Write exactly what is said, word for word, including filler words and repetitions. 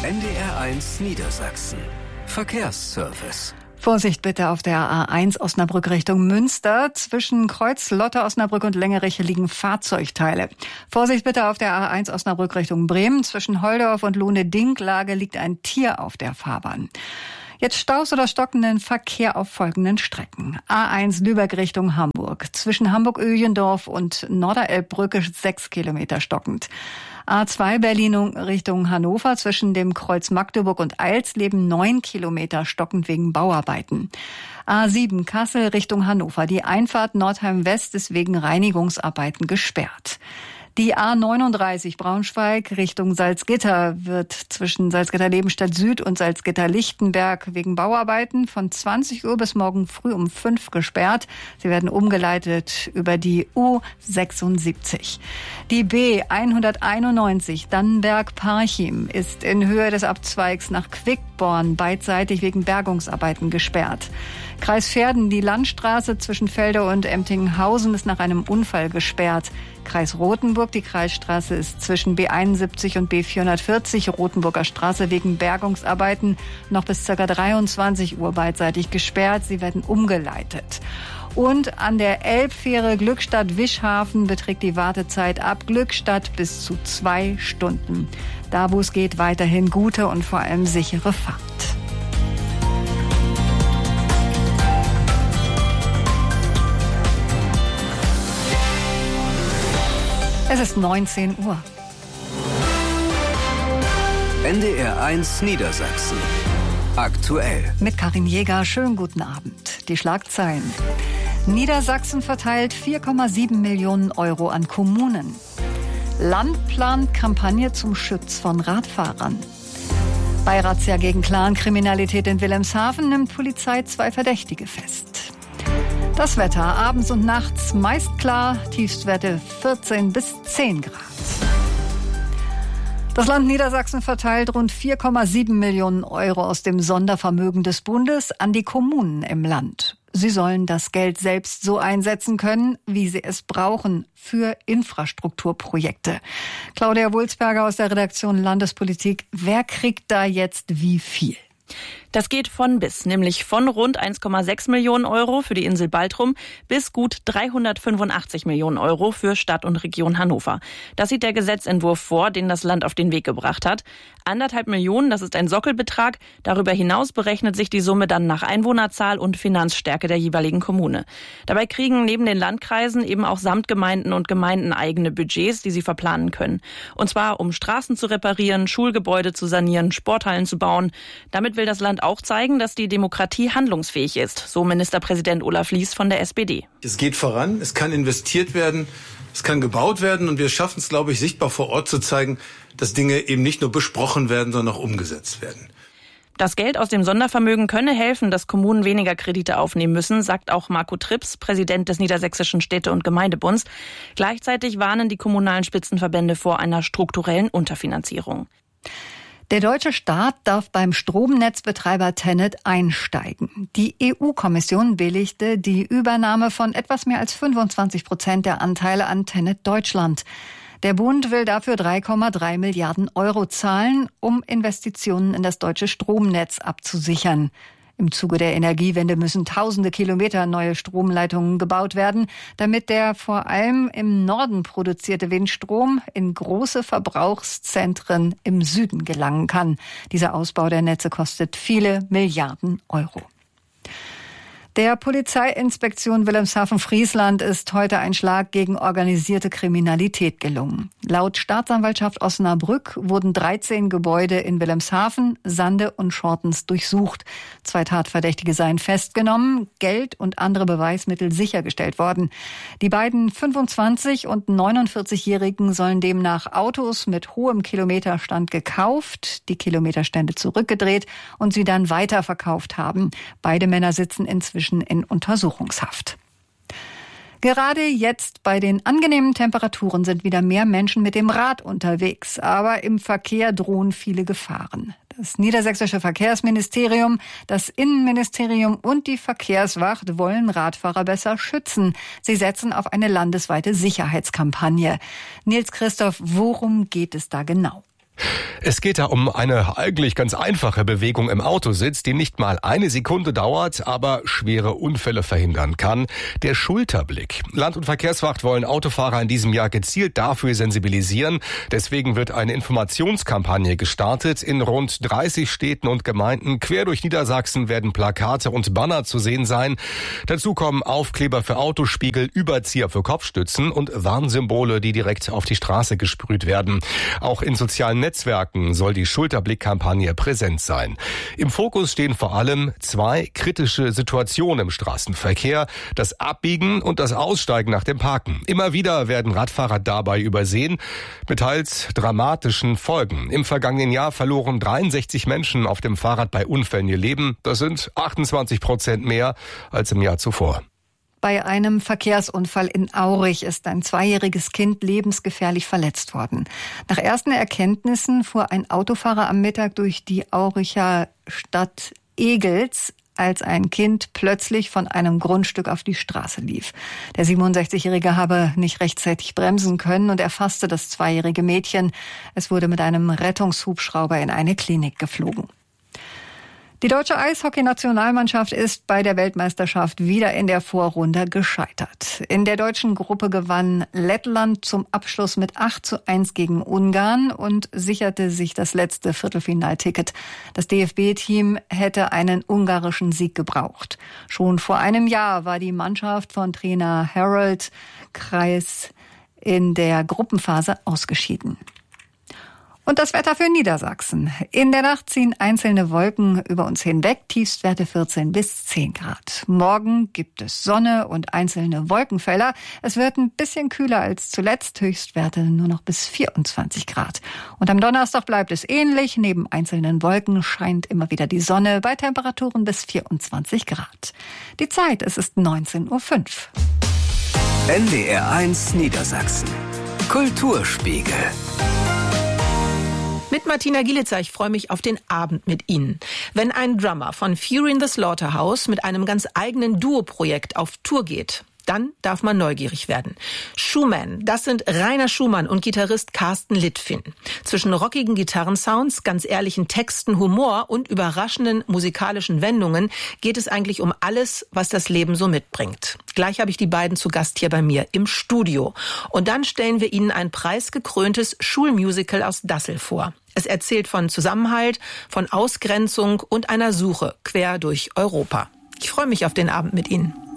N D R eins Niedersachsen. Verkehrsservice. Vorsicht bitte auf der A eins Osnabrück Richtung Münster. Zwischen Kreuz, Lotte, Osnabrück und Längerich liegen Fahrzeugteile. Vorsicht bitte auf der A eins Osnabrück Richtung Bremen. Zwischen Holdorf und Lohne-Dinklage liegt ein Tier auf der Fahrbahn. Jetzt Staus oder stockenden Verkehr auf folgenden Strecken. A eins Lübeck Richtung Hamburg. Zwischen Hamburg-Öhlendorf und Norderelbbrücke sechs Kilometer stockend. A zwei Berlin Richtung Hannover zwischen dem Kreuz Magdeburg und Eilsleben neun Kilometer stockend wegen Bauarbeiten. A sieben Kassel Richtung Hannover. Die Einfahrt Nordheim West ist wegen Reinigungsarbeiten gesperrt. Die A neununddreißig Braunschweig Richtung Salzgitter wird zwischen Salzgitter-Lebenstadt Süd und Salzgitter-Lichtenberg wegen Bauarbeiten von zwanzig Uhr bis morgen früh um fünf gesperrt. Sie werden umgeleitet über die U sechsundsiebzig. Die B hunderteinundneunzig Dannenberg-Parchim ist in Höhe des Abzweigs nach Quickborn beidseitig wegen Bergungsarbeiten gesperrt. Kreis Verden, die Landstraße zwischen Felde und Emtinghausen ist nach einem Unfall gesperrt. Kreis Rothenburg, die Kreisstraße ist zwischen B einundsiebzig und B vierhundertvierzig Rothenburger Straße wegen Bergungsarbeiten noch bis ca. dreiundzwanzig Uhr beidseitig gesperrt. Sie werden umgeleitet. Und an der Elbfähre Glückstadt-Wischhafen beträgt die Wartezeit ab Glückstadt bis zu zwei Stunden. Da, wo es geht, weiterhin gute und vor allem sichere Fahrt. Es ist neunzehn Uhr. N D R eins Niedersachsen. Aktuell. Mit Karin Jäger, schönen guten Abend. Die Schlagzeilen. Niedersachsen verteilt vier Komma sieben Millionen Euro an Kommunen. Land plant Kampagne zum Schutz von Radfahrern. Bei Razzia gegen Clankriminalität in Wilhelmshaven nimmt Polizei zwei Verdächtige fest. Das Wetter abends und nachts meist klar, Tiefstwerte vierzehn bis zehn Grad. Das Land Niedersachsen verteilt rund vier Komma sieben Millionen Euro aus dem Sondervermögen des Bundes an die Kommunen im Land. Sie sollen das Geld selbst so einsetzen können, wie sie es brauchen, für Infrastrukturprojekte. Claudia Wulsberger aus der Redaktion Landespolitik. Wer kriegt da jetzt wie viel? Das geht von bis, nämlich von rund eins Komma sechs Millionen Euro für die Insel Baltrum bis gut dreihundertfünfundachtzig Millionen Euro für Stadt und Region Hannover. Das sieht der Gesetzentwurf vor, den das Land auf den Weg gebracht hat. Anderthalb Millionen, das ist ein Sockelbetrag. Darüber hinaus berechnet sich die Summe dann nach Einwohnerzahl und Finanzstärke der jeweiligen Kommune. Dabei kriegen neben den Landkreisen eben auch Samtgemeinden und Gemeinden eigene Budgets, die sie verplanen können. Und zwar, um Straßen zu reparieren, Schulgebäude zu sanieren, Sporthallen zu bauen. Damit will das Land auch zeigen, dass die Demokratie handlungsfähig ist, so Ministerpräsident Olaf Lies von der S P D. Es geht voran, es kann investiert werden, es kann gebaut werden und wir schaffen es, glaube ich, sichtbar vor Ort zu zeigen, dass Dinge eben nicht nur besprochen werden, sondern auch umgesetzt werden. Das Geld aus dem Sondervermögen könne helfen, dass Kommunen weniger Kredite aufnehmen müssen, sagt auch Marco Trips, Präsident des Niedersächsischen Städte- und Gemeindebunds. Gleichzeitig warnen die kommunalen Spitzenverbände vor einer strukturellen Unterfinanzierung. Der deutsche Staat darf beim Stromnetzbetreiber TenneT einsteigen. Die E U-Kommission billigte die Übernahme von etwas mehr als fünfundzwanzig Prozent der Anteile an TenneT Deutschland. Der Bund will dafür drei Komma drei Milliarden Euro zahlen, um Investitionen in das deutsche Stromnetz abzusichern. Im Zuge der Energiewende müssen tausende Kilometer neue Stromleitungen gebaut werden, damit der vor allem im Norden produzierte Windstrom in große Verbrauchszentren im Süden gelangen kann. Dieser Ausbau der Netze kostet viele Milliarden Euro. Der Polizeiinspektion Wilhelmshaven-Friesland ist heute ein Schlag gegen organisierte Kriminalität gelungen. Laut Staatsanwaltschaft Osnabrück wurden dreizehn Gebäude in Wilhelmshaven, Sande und Schortens durchsucht. Zwei Tatverdächtige seien festgenommen, Geld und andere Beweismittel sichergestellt worden. Die beiden fünfundzwanzig- und neunundvierzigjährigen sollen demnach Autos mit hohem Kilometerstand gekauft, die Kilometerstände zurückgedreht und sie dann weiterverkauft haben. Beide Männer sitzen inzwischen in Untersuchungshaft. Gerade jetzt bei den angenehmen Temperaturen sind wieder mehr Menschen mit dem Rad unterwegs. Aber im Verkehr drohen viele Gefahren. Das Niedersächsische Verkehrsministerium, das Innenministerium und die Verkehrswacht wollen Radfahrer besser schützen. Sie setzen auf eine landesweite Sicherheitskampagne. Nils Christoph, worum geht es da genau? Es geht da um eine eigentlich ganz einfache Bewegung im Autositz, die nicht mal eine Sekunde dauert, aber schwere Unfälle verhindern kann. Der Schulterblick. Land- und Verkehrswacht wollen Autofahrer in diesem Jahr gezielt dafür sensibilisieren. Deswegen wird eine Informationskampagne gestartet. In rund dreißig Städten und Gemeinden quer durch Niedersachsen werden Plakate und Banner zu sehen sein. Dazu kommen Aufkleber für Autospiegel, Überzieher für Kopfstützen und Warnsymbole, die direkt auf die Straße gesprüht werden. Auch in sozialen Netzwerken soll die Schulterblick-Kampagne präsent sein. Im Fokus stehen vor allem zwei kritische Situationen im Straßenverkehr: das Abbiegen und das Aussteigen nach dem Parken. Immer wieder werden Radfahrer dabei übersehen, mit teils dramatischen Folgen. Im vergangenen Jahr verloren dreiundsechzig Menschen auf dem Fahrrad bei Unfällen ihr Leben. Das sind achtundzwanzig Prozent mehr als im Jahr zuvor. Bei einem Verkehrsunfall in Aurich ist ein zweijähriges Kind lebensgefährlich verletzt worden. Nach ersten Erkenntnissen fuhr ein Autofahrer am Mittag durch die Auricher Stadt Egels, als ein Kind plötzlich von einem Grundstück auf die Straße lief. Der siebenundsechzigjährige habe nicht rechtzeitig bremsen können und erfasste das zweijährige Mädchen. Es wurde mit einem Rettungshubschrauber in eine Klinik geflogen. Die deutsche Eishockey-Nationalmannschaft ist bei der Weltmeisterschaft wieder in der Vorrunde gescheitert. In der deutschen Gruppe gewann Lettland zum Abschluss mit acht zu eins gegen Ungarn und sicherte sich das letzte Viertelfinalticket. Das D F B-Team hätte einen ungarischen Sieg gebraucht. Schon vor einem Jahr war die Mannschaft von Trainer Harold Kreis in der Gruppenphase ausgeschieden. Und das Wetter für Niedersachsen. In der Nacht ziehen einzelne Wolken über uns hinweg, Tiefstwerte vierzehn bis zehn Grad. Morgen gibt es Sonne und einzelne Wolkenfelder. Es wird ein bisschen kühler als zuletzt, Höchstwerte nur noch bis vierundzwanzig Grad. Und am Donnerstag bleibt es ähnlich. Neben einzelnen Wolken scheint immer wieder die Sonne bei Temperaturen bis vierundzwanzig Grad. Die Zeit, es ist neunzehn Uhr fünf. N D R eins Niedersachsen. Kulturspiegel. Mit Martina Gielitzer, ich freue mich auf den Abend mit Ihnen. Wenn ein Drummer von Fury in the Slaughterhouse mit einem ganz eigenen Duo-Projekt auf Tour geht, dann darf man neugierig werden. Schumann, das sind Rainer Schumann und Gitarrist Carsten Littfin. Zwischen rockigen Gitarrensounds, ganz ehrlichen Texten, Humor und überraschenden musikalischen Wendungen geht es eigentlich um alles, was das Leben so mitbringt. Gleich habe ich die beiden zu Gast hier bei mir im Studio. Und dann stellen wir Ihnen ein preisgekröntes Schulmusical aus Dassel vor. Es erzählt von Zusammenhalt, von Ausgrenzung und einer Suche quer durch Europa. Ich freue mich auf den Abend mit Ihnen.